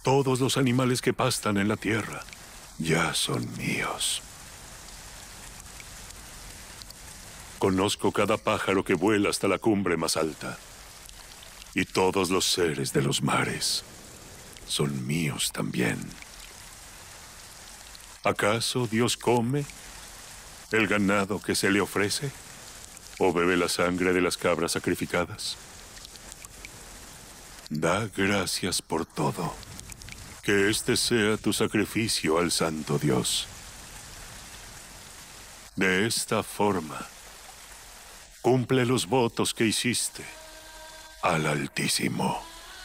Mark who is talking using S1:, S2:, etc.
S1: Todos los animales que pastan en la tierra ya son míos. Conozco cada pájaro que vuela hasta la cumbre más alta. Y todos los seres de los mares son míos también. ¿Acaso Dios come el ganado que se le ofrece? ¿O bebe la sangre de las cabras sacrificadas? Da gracias por todo. Que este sea tu sacrificio al Santo Dios. De esta forma, cumple los votos que hiciste al Altísimo.